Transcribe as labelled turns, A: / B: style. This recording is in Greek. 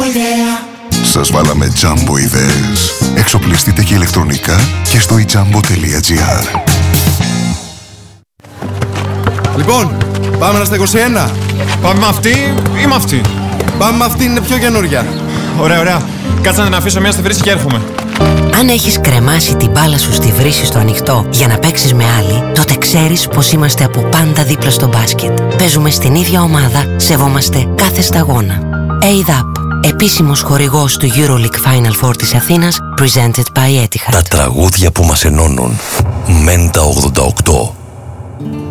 A: Σας βάλαμε Jumbo ιδέες. Εξοπλιστείτε και ηλεκτρονικά και στο ejumbo.gr.
B: Λοιπόν, πάμε στα 21.
C: Πάμε με αυτή ή με αυτή?
B: Πάμε με αυτή, είναι πιο καινούρια.
C: Ωραία, ωραία. Κάτσε να την αφήσω μία στη βρύση και έρχομαι.
D: Αν έχεις κρεμάσει την μπάλα σου στη βρύση στο ανοιχτό για να παίξεις με άλλη, τότε ξέρεις πως είμαστε από πάντα δίπλα στο μπάσκετ. Παίζουμε στην ίδια ομάδα, σεβόμαστε κάθε σταγόνα. ADAP, επίσημος χορηγός του EuroLeague Final Four της Αθήνας, presented by Etihad.
E: Τα τραγούδια που μας ενώνουν. Μέντα 88.